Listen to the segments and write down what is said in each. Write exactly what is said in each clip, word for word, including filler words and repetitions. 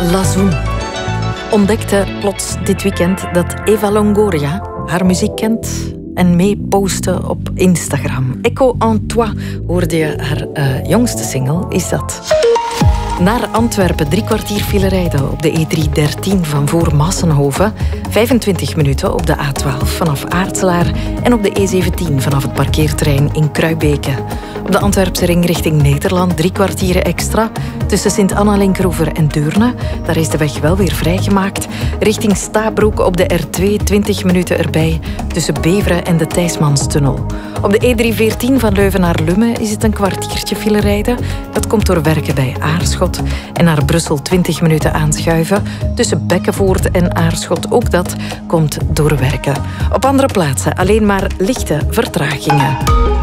Lazoen ontdekte plots dit weekend dat Eva Longoria haar muziek kent en mee postte op Instagram. Echo en toi hoorde je haar uh, jongste single, is dat. Naar Antwerpen, drie kwartier file rijden op de E drie dertien van voor Massenhoven. vijfentwintig minuten op de A twaalf vanaf Aartselaar en op de E zeventien vanaf het parkeerterrein in Kruibeke. Op de Antwerpse ring richting Nederland drie kwartieren extra. Tussen Sint-Anna-Linkeroever en Deurne. Daar is de weg wel weer vrijgemaakt. Richting Stabroek op de R twee twintig minuten erbij. Tussen Beveren en de Thijsmanstunnel. Op de E drie veertien van Leuven naar Lummen is het een kwartiertje file rijden. Dat komt door werken bij Aarschot. En naar Brussel twintig minuten aanschuiven. Tussen Bekkenvoort en Aarschot. Ook dat komt door werken. Op andere plaatsen alleen maar lichte vertragingen.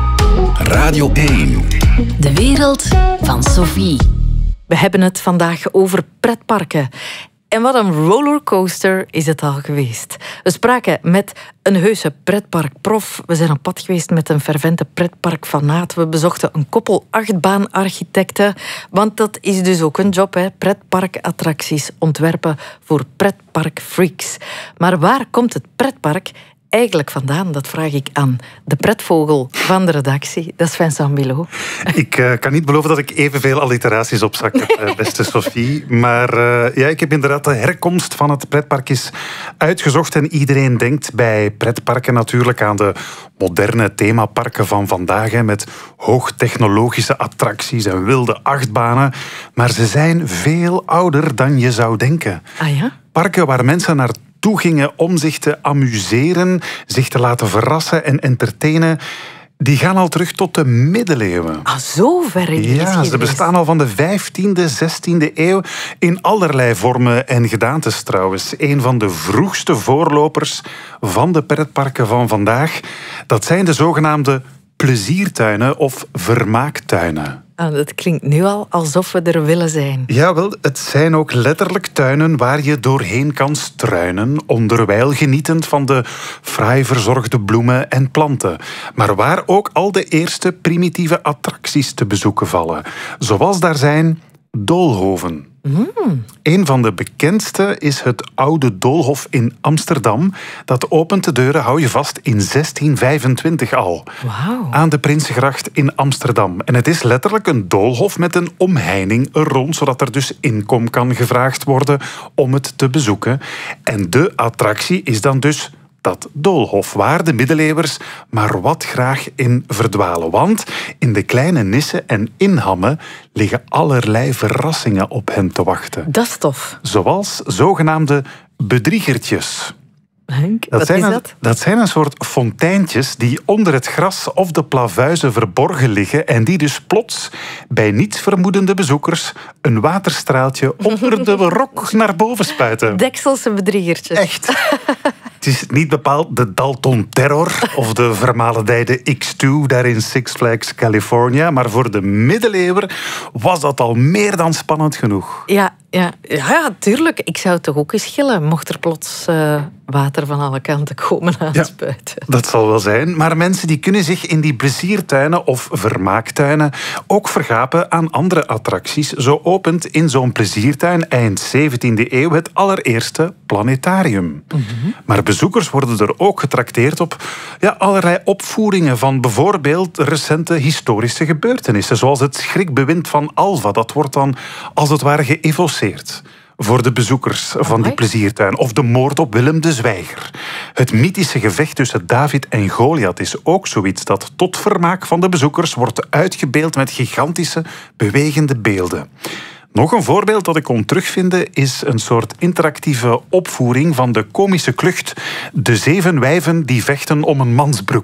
Radio één. De wereld van Sophie. We hebben het vandaag over pretparken. En wat een rollercoaster is het al geweest. We spraken met een heuse pretparkprof. We zijn op pad geweest met een fervente pretparkfanaat. We bezochten een koppel achtbaanarchitecten. Want dat is dus ook een job, hè? Pretparkattracties ontwerpen voor pretparkfreaks. Maar waar komt het pretpark eigenlijk vandaan? Dat vraag ik aan de pretvogel van de redactie. Dat is Vincent Bilot. Ik uh, kan niet beloven dat ik evenveel alliteraties op zak heb, uh, beste Sophie. Maar uh, ja, ik heb inderdaad de herkomst van het pretpark eens uitgezocht. En iedereen denkt bij pretparken natuurlijk aan de moderne themaparken van vandaag. Hè, met hoogtechnologische attracties en wilde achtbanen. Maar ze zijn veel ouder dan je zou denken. Ah ja? Parken waar mensen naar toe gingen om zich te amuseren, zich te laten verrassen en entertainen, die gaan al terug tot de middeleeuwen. Ah, zo ver in de Ja, geschiedenis. ze bestaan al van de vijftiende, zestiende eeuw in allerlei vormen en gedaantes trouwens. Een van de vroegste voorlopers van de pretparken van vandaag, dat zijn de zogenaamde pleziertuinen of vermaaktuinen. Ah, dat klinkt nu al alsof we er willen zijn. Jawel, het zijn ook letterlijk tuinen waar je doorheen kan struinen, onderwijl genietend van de fraai verzorgde bloemen en planten. Maar waar ook al de eerste primitieve attracties te bezoeken vallen. Zoals daar zijn doolhoven. Mm. Een van de bekendste is het Oude Doolhof in Amsterdam. Dat opent de deuren, hou je vast, in zestien vijfentwintig al. Wauw. Aan de Prinsengracht in Amsterdam. En het is letterlijk een doolhof met een omheining er rond, zodat er dus inkom kan gevraagd worden om het te bezoeken. En de attractie is dan dus dat doolhof, waar de middeleeuwers maar wat graag in verdwalen. Want in de kleine nissen en inhammen liggen allerlei verrassingen op hen te wachten. Dat is tof. Zoals zogenaamde bedriegertjes. Henk, Dat wat zijn, is een, dat? dat zijn een soort fonteintjes die onder het gras of de plavuizen verborgen liggen en die dus plots bij niets vermoedende bezoekers een waterstraaltje onder de rok naar boven spuiten. Dekselse bedriegertjes. Echt. Het is niet bepaald de Dalton Terror of de vermalendijde X twee daar in Six Flags California, maar voor de middeleeuwen was dat al meer dan spannend genoeg. Ja, ja, ja, tuurlijk. Ik zou toch ook eens gillen, mocht er plots uh, water van alle kanten komen aanspuiten. Ja, dat zal wel zijn. Maar mensen die kunnen zich in die pleziertuinen of vermaaktuinen ook vergapen aan andere attracties. Zo opent in zo'n pleziertuin eind zeventiende eeuw het allereerste planetarium. Mm-hmm. Maar bezoekers worden er ook getrakteerd op ja, allerlei opvoeringen van bijvoorbeeld recente historische gebeurtenissen. Zoals het schrikbewind van Alva. Dat wordt dan als het ware geëvoceerd voor de bezoekers van die pleziertuin. Of de moord op Willem de Zwijger. Het mythische gevecht tussen David en Goliath is ook zoiets dat tot vermaak van de bezoekers wordt uitgebeeld met gigantische, bewegende beelden. Nog een voorbeeld dat ik kon terugvinden is een soort interactieve opvoering van de komische klucht De Zeven Wijven die vechten om een mansbroek.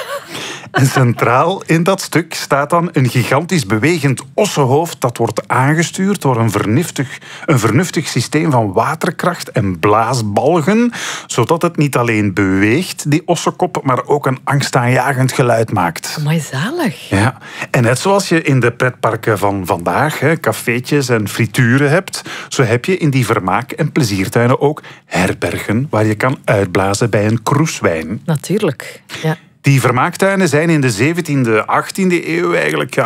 En centraal in dat stuk staat dan een gigantisch bewegend ossenhoofd dat wordt aangestuurd door een vernuftig, een vernuftig systeem van waterkracht en blaasbalgen, zodat het niet alleen beweegt, die ossenkop, maar ook een angstaanjagend geluid maakt. Mooi zalig. Ja, en net zoals je in de pretparken van vandaag hè, cafeetjes en frituren hebt, zo heb je in die vermaak- en pleziertuinen ook herbergen waar je kan uitblazen bij een kroeswijn. Natuurlijk, ja. Die vermaaktuinen zijn in de zeventiende, achttiende eeuw eigenlijk ja,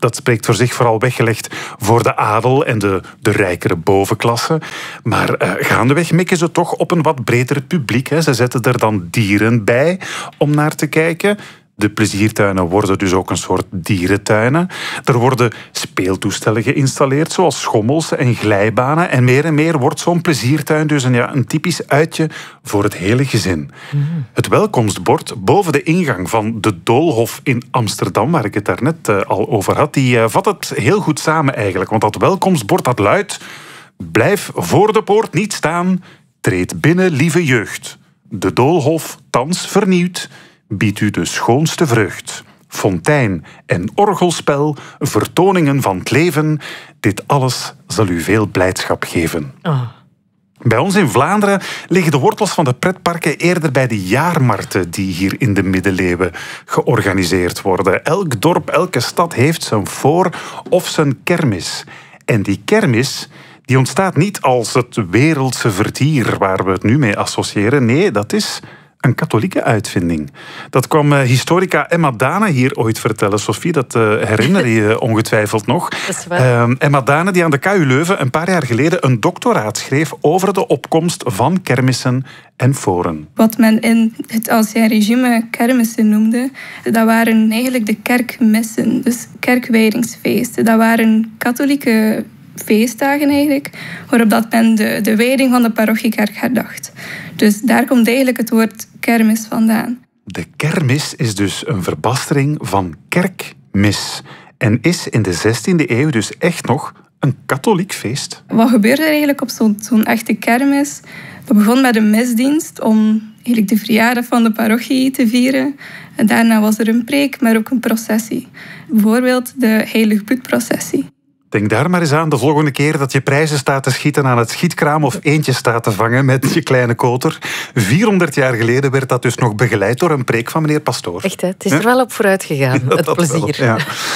dat spreekt voor zich, vooral weggelegd voor de adel en de, de rijkere bovenklasse. Maar uh, gaandeweg mikken ze toch op een wat breder publiek. Hè. Ze zetten er dan dieren bij om naar te kijken. De pleziertuinen worden dus ook een soort dierentuinen. Er worden speeltoestellen geïnstalleerd, zoals schommels en glijbanen. En meer en meer wordt zo'n pleziertuin dus een, ja, een typisch uitje voor het hele gezin. Mm. Het welkomstbord boven de ingang van de Doolhof in Amsterdam, waar ik het daarnet uh, al over had, die uh, vat het heel goed samen eigenlijk. Want dat welkomstbord dat luidt: blijf voor de poort niet staan, treed binnen, lieve jeugd. De Doolhof, thans vernieuwd, biedt u de schoonste vreugd. Fontein en orgelspel, vertoningen van het leven, dit alles zal u veel blijdschap geven. Oh. Bij ons in Vlaanderen liggen de wortels van de pretparken eerder bij de jaarmarkten die hier in de middeleeuwen georganiseerd worden. Elk dorp, elke stad heeft zijn voor- of zijn kermis. En die kermis die ontstaat niet als het wereldse vertier waar we het nu mee associëren. Nee, dat is een katholieke uitvinding. Dat kwam uh, historica Emma Dane hier ooit vertellen. Sophie, dat uh, herinner je je ongetwijfeld nog. Dat is waar. Uh, Emma Dane die aan de K U Leuven een paar jaar geleden een doctoraat schreef over de opkomst van kermissen en foren. Wat men in het Ancien Regime kermissen noemde, dat waren eigenlijk de kerkmissen, dus kerkwijdingsfeesten. Dat waren katholieke feestdagen eigenlijk, waarop dat men de, de wijding van de parochiekerk herdacht. Dus daar komt eigenlijk het woord kermis vandaan. De kermis is dus een verbastering van kerkmis en is in de zestiende eeuw dus echt nog een katholiek feest. Wat gebeurde er eigenlijk op zo'n, zo'n echte kermis? Dat begon met een misdienst om eigenlijk de verjaardag van de parochie te vieren. En daarna was er een preek, maar ook een processie. Bijvoorbeeld de Heilig Bloedprocessie. Denk daar maar eens aan de volgende keer dat je prijzen staat te schieten aan het schietkraam of eentje staat te vangen met je kleine koter. vierhonderd jaar geleden werd dat dus nog begeleid door een preek van meneer Pastoor. Echt, hè? Het is er wel op vooruit gegaan, ja, het plezier. Wel, ja.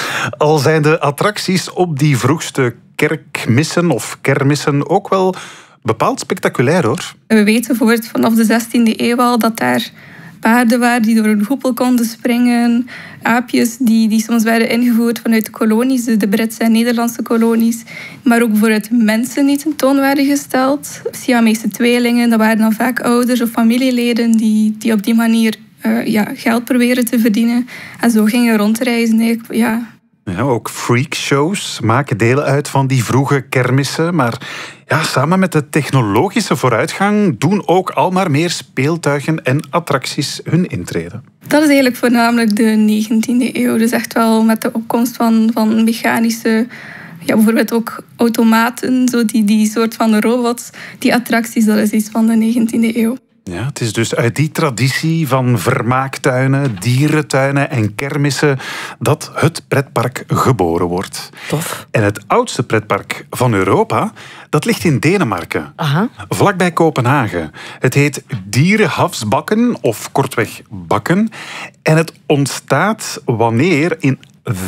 Al zijn de attracties op die vroegste kerkmissen of kermissen ook wel bepaald spectaculair, hoor. We weten bijvoorbeeld vanaf de zestiende eeuw al dat daar paarden waren die door een hoepel konden springen, aapjes die, die soms werden ingevoerd vanuit de kolonies, de Britse en Nederlandse kolonies, maar ook bijvoorbeeld mensen die tentoon werden gesteld. Siamese tweelingen, dat waren dan vaak ouders of familieleden die, die op die manier uh, ja, geld proberen te verdienen. En zo gingen rondreizen. Ja. Ja, ook freakshows maken deel uit van die vroege kermissen, maar ja, samen met de technologische vooruitgang doen ook al maar meer speeltuigen en attracties hun intrede. Dat is eigenlijk voornamelijk de negentiende eeuw. Dus echt wel met de opkomst van, van mechanische, ja, bijvoorbeeld ook automaten, zo die, die soort van robots. Die attracties, dat is iets van de negentiende eeuw. Ja, het is dus uit die traditie van vermaaktuinen, dierentuinen en kermissen dat het pretpark geboren wordt. Tof. En het oudste pretpark van Europa, dat ligt in Denemarken. Aha. Vlakbij Kopenhagen. Het heet Dierenhavsbakken, of kortweg Bakken. En het ontstaat wanneer in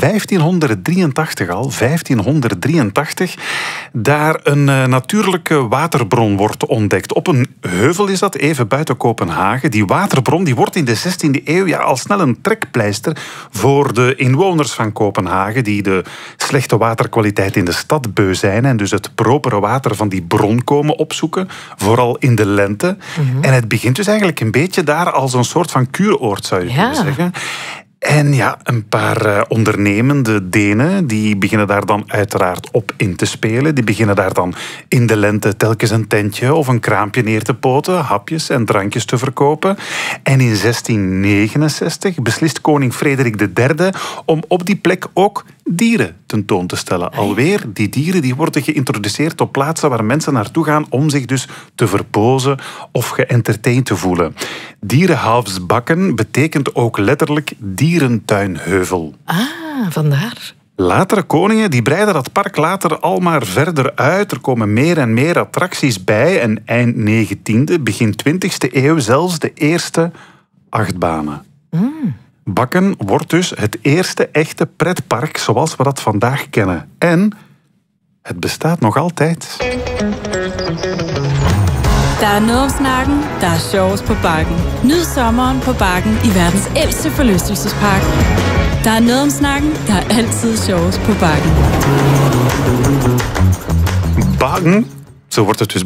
vijftienhonderddrieëntachtig al, vijftienhonderddrieëntachtig, daar een uh, natuurlijke waterbron wordt ontdekt. Op een heuvel is dat, even buiten Kopenhagen. Die waterbron die wordt in de zestiende eeuw ja, al snel een trekpleister voor de inwoners van Kopenhagen, die de slechte waterkwaliteit in de stad beu zijn en dus het propere water van die bron komen opzoeken, vooral in de lente. Mm-hmm. En het begint dus eigenlijk een beetje daar als een soort van kuuroord, zou je ja. kunnen zeggen. En ja, een paar uh, ondernemende Denen, die beginnen daar dan uiteraard op in te spelen. Die beginnen daar dan in de lente telkens een tentje of een kraampje neer te poten, hapjes en drankjes te verkopen. En in zestien negenenzestig beslist koning Frederik de derde om op die plek ook dieren tentoon te stellen. Alweer, die dieren die worden geïntroduceerd op plaatsen waar mensen naartoe gaan om zich dus te verpozen of geëntertained te voelen. Dierenhavsbakken betekent ook letterlijk dierentuinheuvel. Ah, vandaar. Latere koningen die breiden dat park later al maar verder uit. Er komen meer en meer attracties bij. En eind negentiende, begin twintigste eeuw zelfs de eerste achtbanen. Mm. Bakken wordt dus het eerste echte pretpark zoals we dat vandaag kennen. En het bestaat nog altijd. Der er noget om snakken, der er sjovest på Bakken. Nyd sommeren på Bakken i verdens ældste forlystelsespark. Der er noget om snakken, der er altid sjovest på Bakken. Bakken, zo wordt het dus